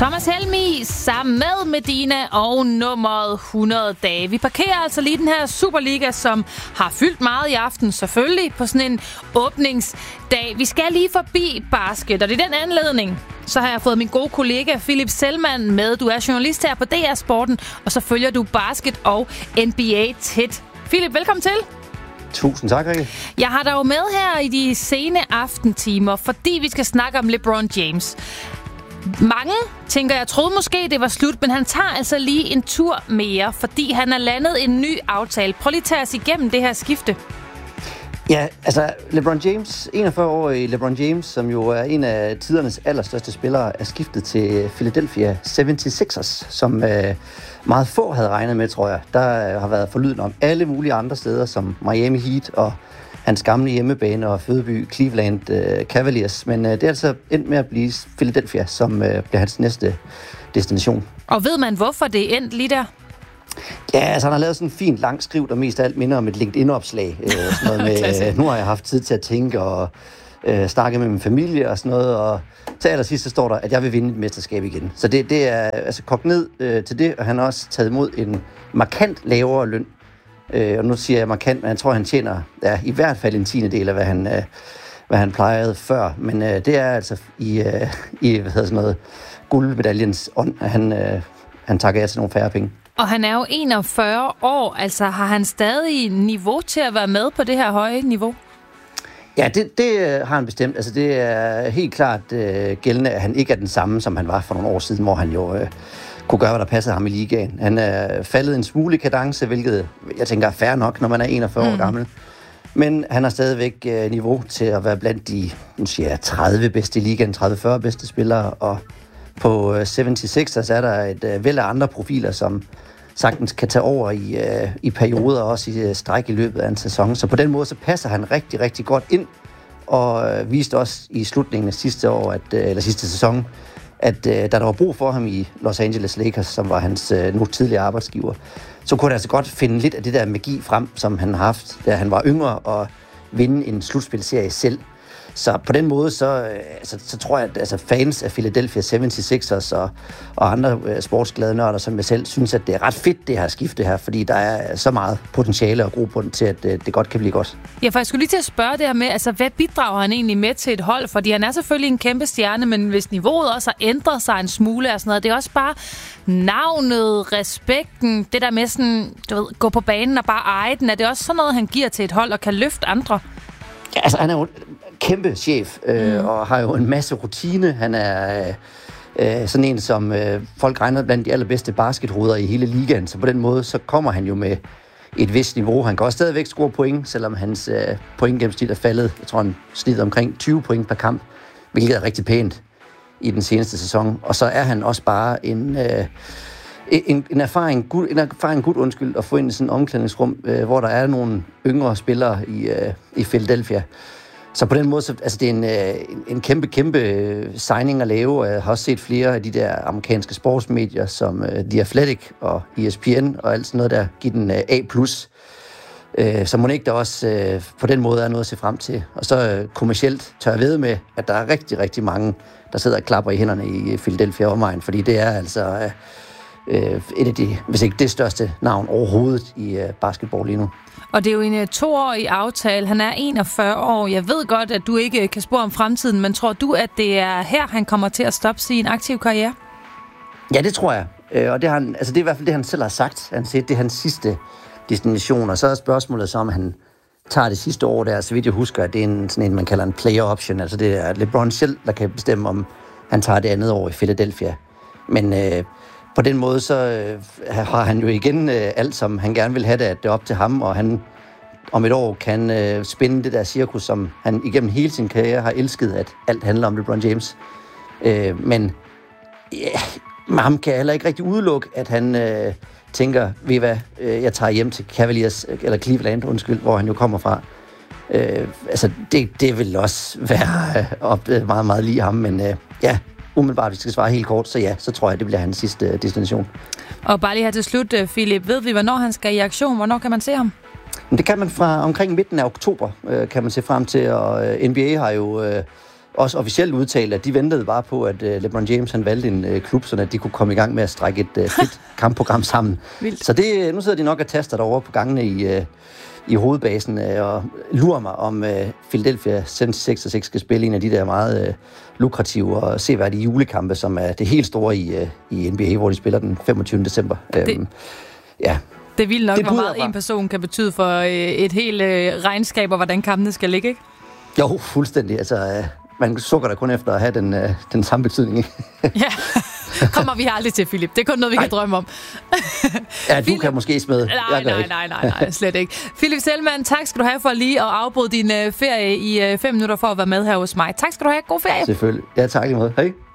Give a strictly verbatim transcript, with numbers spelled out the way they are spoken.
Thomas Helmig sammen med Medina og nummeret hundrede dage. Vi parkerer altså lige den her Superliga, som har fyldt meget i aften, selvfølgelig på sådan en åbningsdag. Vi skal lige forbi basket, og det er den anledning. Så har jeg fået min gode kollega Philip Selman med. Du er journalist her på D R Sporten, og så følger du basket og N B A tæt. Philip, velkommen til. Tusind tak, Rikke. Jeg har dig jo med her i de sene aftentimer, fordi vi skal snakke om LeBron James. Mange tænker, jeg troede måske, det var slut, men han tager altså lige en tur mere, fordi han har landet en ny aftale. Prøv lige at tage os igennem det her skifte. Ja, altså LeBron James, enogfyrre-årige LeBron James, som jo er en af tidernes allerstørste spillere, er skiftet til Philadelphia seventy-sixers, som øh, meget få havde regnet med, tror jeg. Der har været forlyden om alle mulige andre steder, som Miami Heat og hans gamle hjemmebane og fødeby Cleveland øh, Cavaliers. Men øh, det er altså endt med at blive Philadelphia, som øh, bliver hans næste destination. Og ved man, hvorfor det er endt lige der? Ja, altså han har lavet sådan en fint lang skriv, der mest af alt minder om et LinkedIn-opslag. Øh, sådan noget med, øh, nu har jeg haft tid til at tænke og øh, snakke med min familie og sådan noget. Og til allersidst så står der, at jeg vil vinde et mesterskab igen. Så det, det er altså kogt ned øh, til det, og han har også taget imod en markant lavere løn. Øh, og nu siger jeg markant, men jeg tror, han tjener ja, i hvert fald en tiende del af, hvad han, øh, hvad han plejede før. Men øh, det er altså i, øh, i hvad hedder sådan noget, guldmedaljens ånd, at han, øh, han takker jer til nogle færre penge. Og han er jo enogfyrre år, altså har han stadig niveau til at være med på det her høje niveau? Ja, det, det har han bestemt. Altså det er helt klart øh, gældende, at han ikke er den samme, som han var for nogle år siden, hvor han jo øh, kunne gøre, hvad der passede ham i ligaen. Han er faldet en smule kadence, hvilket jeg tænker er fair nok, når man er enogfyrre mm. år gammel. Men han har stadigvæk øh, niveau til at være blandt de nu siger jeg, tredive bedste i ligaen, tredive til fyrre bedste spillere, og på øh, seventy-sixers er der et øh, væld af andre profiler, som sagtens kan tage over i, øh, i perioder, også i øh, stræk i løbet af en sæson. Så på den måde, så passer han rigtig, rigtig godt ind, og øh, viste også i slutningen af sidste år, at, øh, eller sidste sæson, at øh, da der var brug for ham i Los Angeles Lakers, som var hans øh, nu tidligere arbejdsgiver, så kunne han altså godt finde lidt af det der magi frem, som han har haft, da han var yngre, og vinde en slutspilserie selv. Så på den måde, så, altså, så tror jeg, at altså, fans af Philadelphia seventy-sixers og, og andre uh, sportsglade nørder, som jeg selv, synes, at det er ret fedt, det her skifte her, fordi der er så meget potentiale og grobund til, at uh, det godt kan blive godt. Ja, for jeg skulle lige til at spørge det her med, altså, hvad bidrager han egentlig med til et hold? Fordi han er selvfølgelig en kæmpe stjerne, men hvis niveauet også har ændret sig en smule og sådan noget, det er også bare navnet, respekten, det der med sådan, du ved, gå på banen og bare eje den, er det også sådan noget, han giver til et hold og kan løfte andre? Ja, altså, han er jo kæmpe chef, øh, mm. og har jo en masse rutine. Han er øh, sådan en, som øh, folk regner blandt de allerbedste baskethoveder i hele ligaen. Så på den måde, så kommer han jo med et vist niveau. Han kan også stadigvæk score point, selvom hans øh, pointgennemsnit er faldet. Jeg tror, han snitter omkring tyve point per kamp, hvilket er rigtig pænt i den seneste sæson. Og så er han også bare en... Øh, En, en erfaring, gud, en erfaring gud, undskyld, at få ind i sådan et omklædningsrum, øh, hvor der er nogle yngre spillere i, øh, i Philadelphia. Så på den måde, så, altså det er en, øh, en kæmpe, kæmpe signing at lave. Jeg har også set flere af de der amerikanske sportsmedier, som øh, The Athletic og E S P N og alt sådan noget, der giver den øh, A plus. Øh, så må ikke der også øh, på den måde er noget at se frem til. Og så øh, kommercielt tør jeg ved med, at der er rigtig, rigtig mange, der sidder og klapper i hænderne i Philadelphia omegn, fordi det er altså... Øh, et af de, hvis ikke det største navn overhovedet i uh, basketball lige nu. Og det er jo en toårig aftale. Han er enogfyrre år. Jeg ved godt, at du ikke kan spå om fremtiden, men tror du, at det er her, han kommer til at stoppe sin aktive karriere? Ja, det tror jeg. Og det, har han, altså det er i hvert fald det, han selv har sagt. Han siger, det er hans sidste destination. Og så er spørgsmålet så, om han tager det sidste år der. Så vidt jeg husker, at det er en, sådan en, man kalder en player option. Altså det er LeBron selv, der kan bestemme, om han tager det andet år i Philadelphia. Men... Øh, På den måde, så øh, har han jo igen øh, alt, som han gerne vil have det, at det er op til ham, og han om et år kan øh, spinde det der cirkus, som han igennem hele sin karriere har elsket, at alt handler om LeBron James. Øh, men ja, med ham kan jeg heller ikke rigtig udelukke, at han øh, tænker, ved I hvad, øh, jeg tager hjem til Cavaliers, eller Cleveland, undskyld, hvor han jo kommer fra. Øh, altså, det, det vil også være øh, op, øh, meget, meget lige ham, men øh, ja, umiddelbart, hvis vi skal svare helt kort, så ja, så tror jeg, det bliver hans sidste destination. Og bare lige her til slut, Philip, ved vi, hvornår han skal i aktion? Hvornår kan man se ham? Det kan man fra omkring midten af oktober, øh, kan man se frem til, og øh, N B A har jo øh, også officielt udtalt, at de ventede bare på, at uh, LeBron James han valgte en uh, klub, så de kunne komme i gang med at strække et uh, fedt kampprogram sammen. Vildt. Så det, nu sidder de nok og taster derovre på gangene i, uh, i hovedbasen uh, og lurer mig, om uh, Philadelphia seksoghalvtreds skal spille en af de der meget uh, lukrative og seværdige julekampe, som er det helt store i, uh, i N B A, hvor de spiller den femogtyvende december. Det... Um, ja. Det er vildt nok, hvor meget en person kan betyde for øh, et helt øh, regnskab, og hvordan kampene skal ligge, ikke? Jo, fuldstændig. Altså, øh, man sukker da kun efter at have den, øh, den samme betydning, ikke? Ja, kommer vi aldrig til, Philip. Det er kun noget, vi nej. kan drømme om. Ja, du Philip... kan måske smide. Nej, nej, nej, nej, nej, slet ikke. Philip Selman, tak skal du have for lige at afbryde din øh, ferie i øh, fem minutter for at være med her hos mig. Tak skal du have. God ferie. Selvfølgelig. Ja, tak i måde. Hej.